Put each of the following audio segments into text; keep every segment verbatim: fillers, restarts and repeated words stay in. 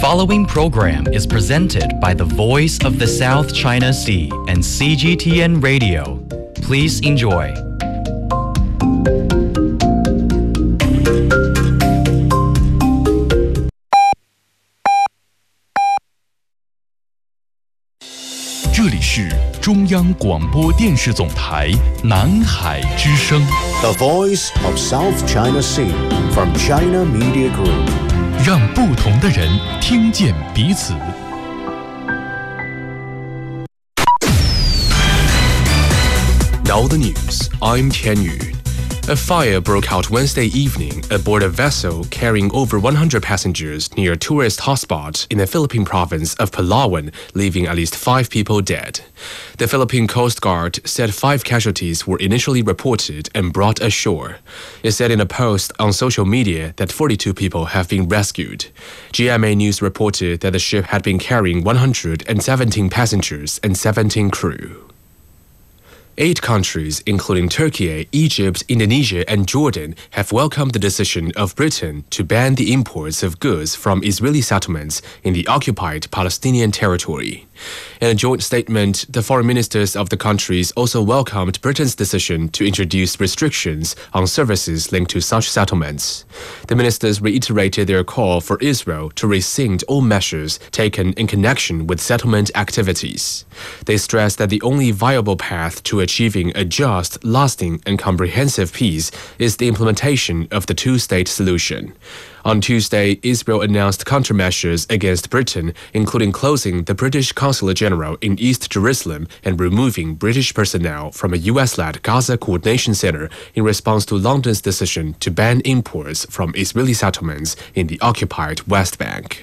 following program is presented by the Voice of the South China Sea and C G T N Radio. Please enjoy. 这里是中央广播电视总台南海之声 The Voice of South China Sea from China Media Group. 让不同的人听见彼此。 Now the news. I'm Tian Yu. A fire broke out Wednesday evening aboard a vessel carrying over one hundred passengers near a tourist hotspot in the Philippine province of Palawan, leaving at least five people dead. The Philippine Coast Guard said five casualties were initially reported and brought ashore. It said in a post on social media that forty-two people have been rescued. G M A News reported that the ship had been carrying one hundred seventeen passengers and seventeen crew. Eight countries, including Turkey, Egypt, Indonesia, and Jordan, have welcomed the decision of Britain to ban the imports of goods from Israeli settlements in the occupied Palestinian territory. In a joint statement, the foreign ministers of the countries also welcomed Britain's decision to introduce restrictions on services linked to such settlements. The ministers reiterated their call for Israel to rescind all measures taken in connection with settlement activities. They stressed that the only viable path to achieving a just, lasting, and comprehensive peace is the implementation of the two-state solution. On Tuesday, Israel announced countermeasures against Britain, including closing the British Consulate General in East Jerusalem and removing British personnel from a U S-led Gaza Coordination Center in response to London's decision to ban imports from Israeli settlements in the occupied West Bank.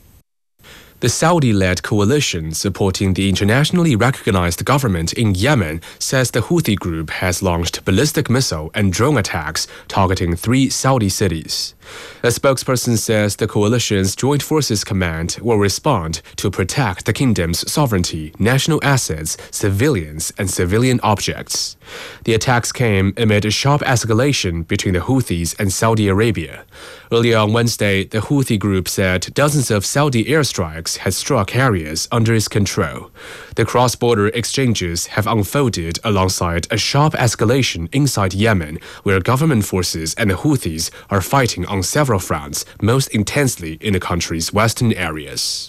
The Saudi-led coalition supporting the internationally recognized government in Yemen says the Houthi group has launched ballistic missile and drone attacks targeting three Saudi cities. A spokesperson says the coalition's Joint Forces Command will respond to protect the kingdom's sovereignty, national assets, civilians, and civilian objects. The attacks came amid a sharp escalation between the Houthis and Saudi Arabia. Earlier on Wednesday, the Houthi group said dozens of Saudi airstrikes had struck areas under its control. The cross-border exchanges have unfolded alongside a sharp escalation inside Yemen, where government forces and the Houthis are fighting on several fronts, most intensely in the country's western areas.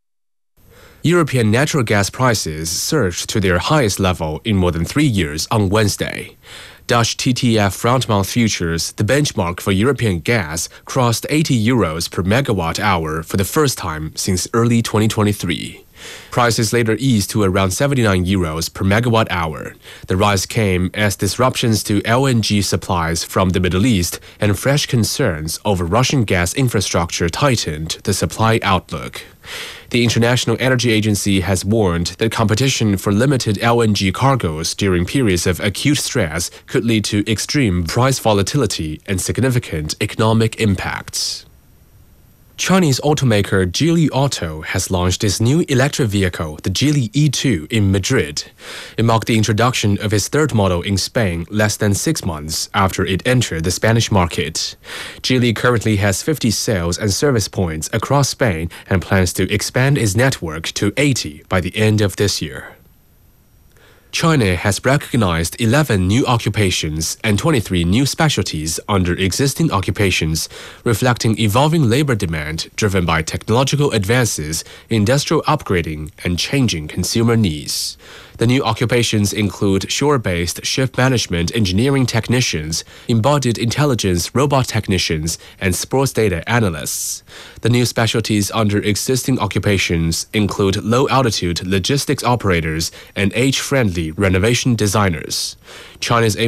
European natural gas prices surged to their highest level in more than three years on Wednesday. Dutch T T F front-month futures, the benchmark for European gas, crossed eighty euros per megawatt hour for the first time since early twenty twenty-three. Prices later eased to around seventy-nine euros per megawatt hour. The rise came as disruptions to L N G supplies from the Middle East and fresh concerns over Russian gas infrastructure tightened the supply outlook. The International Energy Agency has warned that competition for limited L N G cargoes during periods of acute stress could lead to extreme price volatility and significant economic impacts. Chinese automaker Geely Auto has launched its new electric vehicle, the Geely E two, in Madrid. It marked the introduction of its third model in Spain less than six months after it entered the Spanish market. Geely currently has fifty sales and service points across Spain and plans to expand its network to eighty by the end of this year. China has recognized eleven new occupations and twenty-three new specialties under existing occupations, reflecting evolving labor demand driven by technological advances, industrial upgrading, and changing consumer needs. The new occupations include shore-based ship management engineering technicians, embodied intelligence robot technicians, and sports data analysts. The new specialties under existing occupations include low-altitude logistics operators and age-friendly renovation designers. China's aim